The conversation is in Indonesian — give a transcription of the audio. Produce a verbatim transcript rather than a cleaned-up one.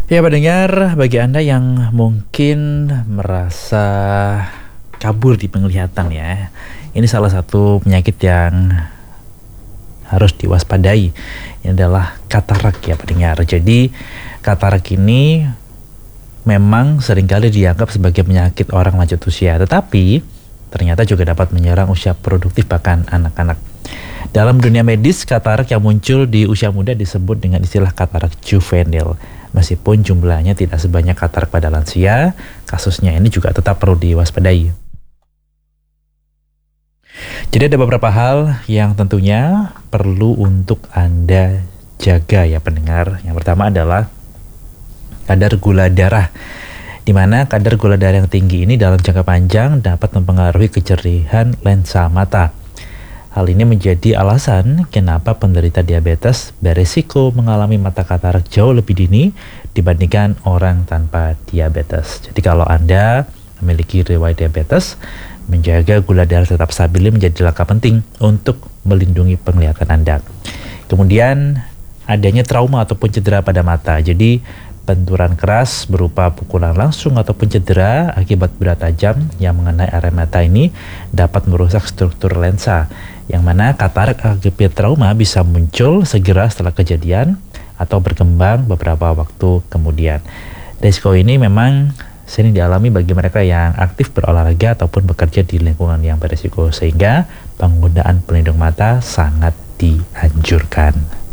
Ya pendengar, bagi Anda yang mungkin merasa kabur di penglihatan ya, ini salah satu penyakit yang harus diwaspadai. Ini adalah katarak ya pendengar. Jadi katarak ini memang seringkali dianggap sebagai penyakit orang lanjut usia, tetapi ternyata juga dapat menyerang usia produktif bahkan anak-anak. Dalam dunia medis, katarak yang muncul di usia muda disebut dengan istilah katarak juvenil. Meskipun jumlahnya tidak sebanyak katarak pada lansia, kasusnya ini juga tetap perlu diwaspadai. Jadi ada beberapa hal yang tentunya perlu untuk Anda jaga ya pendengar. Yang pertama adalah kadar gula darah, di mana kadar gula darah yang tinggi ini dalam jangka panjang dapat mempengaruhi kejernihan lensa mata. Hal ini menjadi alasan kenapa penderita diabetes beresiko mengalami mata katarak jauh lebih dini dibandingkan orang tanpa diabetes. Jadi kalau Anda memiliki riwayat diabetes, menjaga gula darah tetap stabil menjadi langkah penting untuk melindungi penglihatan Anda. Kemudian adanya trauma ataupun cedera pada mata. Jadi benturan keras berupa pukulan langsung ataupun cedera akibat benda tajam yang mengenai area mata ini dapat merusak struktur lensa, yang mana katarak akibat trauma bisa muncul segera setelah kejadian atau berkembang beberapa waktu kemudian. Risiko ini memang sering dialami bagi mereka yang aktif berolahraga ataupun bekerja di lingkungan yang berisiko, sehingga penggunaan pelindung mata sangat dianjurkan.